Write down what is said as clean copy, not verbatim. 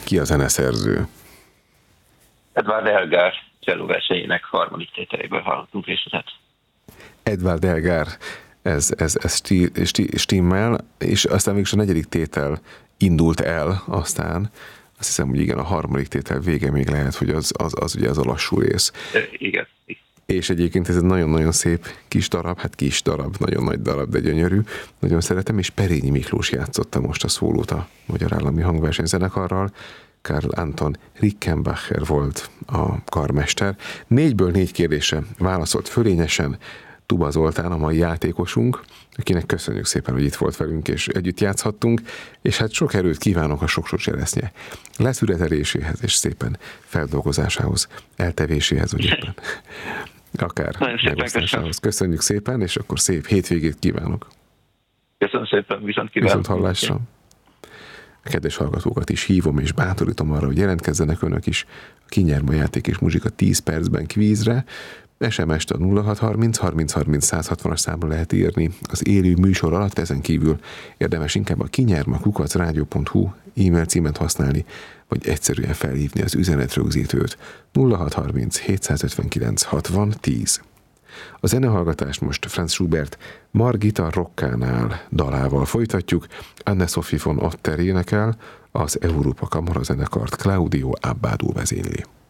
Ki a zeneszerző? Edvard Elgar csellóversenyének harmadik tételéből hallottunk részletet. Edvard Elgar, ez stimmel, és aztán mégis a negyedik tétel indult el, aztán azt hiszem, hogy igen, a harmadik tétel vége még lehet, hogy az ugye az a lassú rész. Igen. És egyébként ez egy nagyon-nagyon szép kis darab, nagyon nagy darab, de gyönyörű. Nagyon szeretem, és Perényi Miklós játszotta most a szólót a Magyar Állami Hangversenyzenekarral. Karl Anton Rickenbacher volt a karmester. 4-ből 4 kérdésre válaszolt fölényesen Tuba Zoltán, a mai játékosunk, akinek köszönjük szépen, hogy itt volt velünk, és együtt játszhattunk, és hát sok erőt kívánok a sok-sok cseresznye leszüreteléséhez, és szépen feldolgozásához, eltevéséhez, vagy éppen akár megosztásához. Köszönjük szépen, és akkor szép hétvégét kívánok. Köszönöm szépen, viszont hallásra. A kedves hallgatókat is hívom és bátorítom arra, hogy jelentkezzenek önök is a Kinyerma játék és muzsika 10 percben kvízre. SMS-t a 0630 30 30 160-as számra lehet írni az élő műsor alatt, ezen kívül érdemes inkább a kinyerma@radio.hu e-mail címet használni, vagy egyszerűen felhívni az üzenetrögzítőt 0630 759 60 10. A zenehallgatást most Franz Schubert Margita Rokkánál dalával folytatjuk. Anne-Sophie von Otter énekel, az Európa Kamara zenekart Claudio Abbado vezényli.